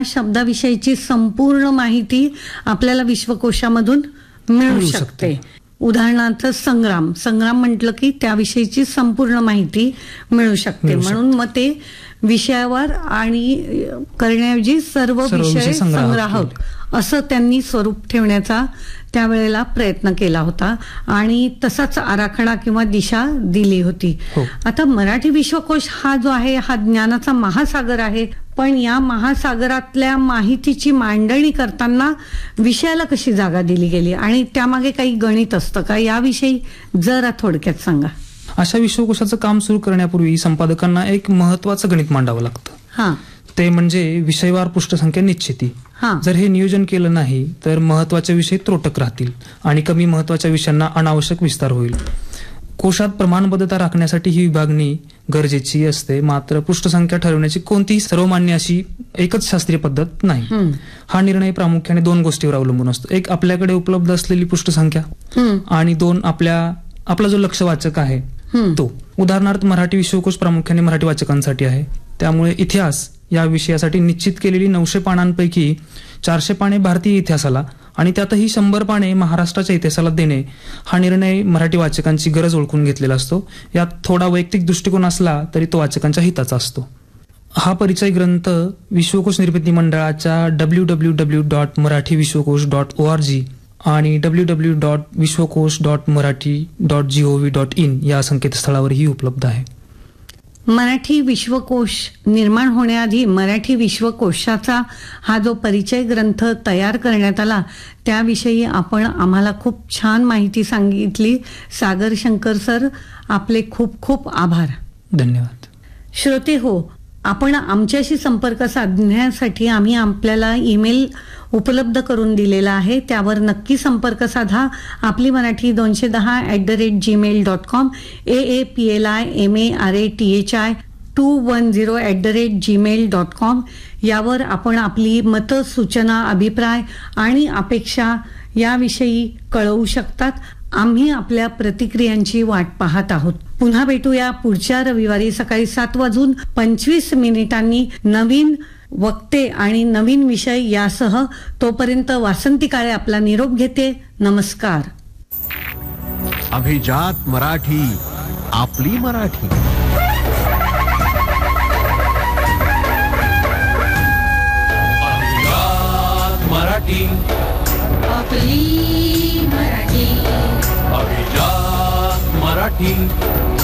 शब्दाविषयीची संपूर्ण माहिती आपल्याला विश्वकोशामधून मिळू शकते. उदाहरणार्थ संग्राम म्हटलं की त्याविषयीची संपूर्ण माहिती मिळू शकते. म्हणून मग ते विषयावर आणि करण्याऐवजी सर्व विषय संग्राहक असं त्यांनी स्वरूप ठेवण्याचा त्यावेळेला प्रयत्न केला होता आणि तसाच आराखडा किंवा दिशा दिली होती. आता मराठी विश्वकोश हा जो आहे हा ज्ञानाचा महासागर आहे. पण या महासागरातल्या माहितीची मांडणी करताना विषयाला कशी जागा दिली गेली आणि त्यामागे काही गणित असतं का, याविषयी जरा थोडक्यात सांगा. अशा विश्वकोशाचं काम सुरू करण्यापूर्वी संपादकांना एक महत्वाचं गणित मांडावं लागतं. ते म्हणजे विषयवार पृष्ठसंख्या निश्चिती. जर हे नियोजन केलं नाही तर महत्वाचे विषय त्रोटक राहतील आणि कमी महत्वाच्या विषयांना अनावश्यक विस्तार होईल. कोशात प्रमाणबद्धता राखण्यासाठी ही विभागणी गरजेची असते. मात्र पृष्ठसंख्या ठरवण्याची कोणतीही सर्वमान्य अशी एकच शास्त्रीय पद्धत नाही. हा निर्णय प्रामुख्याने दोन गोष्टीवर अवलंबून असतो. एक, आपल्याकडे उपलब्ध असलेली पृष्ठसंख्या आणि दोन, आपला जो लक्ष वाचक आहे तो. उदाहरणार्थ मराठी विश्वकोश प्रामुख्याने मराठी वाचकांसाठी आहे. त्यामुळे इतिहास या विषयासाठी निश्चित केलेली 900 पानांपैकी 400 पाने भारतीय इतिहासाला आणि त्यातही 100 पाने महाराष्ट्राच्या इतिहासाला देणे हा निर्णय मराठी वाचकांची गरज ओळखून घेतलेला असतो. यात थोडा वैयक्तिक दृष्टिकोन असला तरी तो वाचकांच्या हिताचा असतो. हा परिचय ग्रंथ विश्वकोश निर्मिती मंडळाच्या www.marathivishwakosh.org आणि www.vishwakosh.marathi.gov.in या संकेतस्थळावरही उपलब्ध आहे. मराठी विश्वकोश निर्माण होण्याआधी मराठी विश्वकोशाचा हा जो परिचय ग्रंथ तयार करण्यात आला त्याविषयी आपण आम्हाला खूप छान माहिती सांगितली. सागर शंकर सर, आपले खूप खूप आभार. धन्यवाद. श्रोते हो, आपण आमच्याशी संपर्क साधण्यासाठी आम्ही आपल्याला ईमेल उपलब्ध करून दिलेला आहे. त्यावर नक्की संपर्क साधा. आपली मराठी 210@gmail.com, AAPLIMARATHI210@gmail.com यावर आपण आपली मतं, सूचना, अभिप्राय आणि अपेक्षा याविषयी कळवू शकतात. आम्ही आपल्या प्रतिक्रियांची वाट पाहत आहोत. पुन्हा भेटूया पुढच्या रविवारी सकाळी 7:25 नवीन वक्ते आणि नवीन विषय यासह. तोपर्यंत वासंती काळे आपला निरोप घेते. नमस्कार. अभिजात मराठी, आपली मराठी. अभिजात मराठी, आपली मराठी. अभिजात मराठी.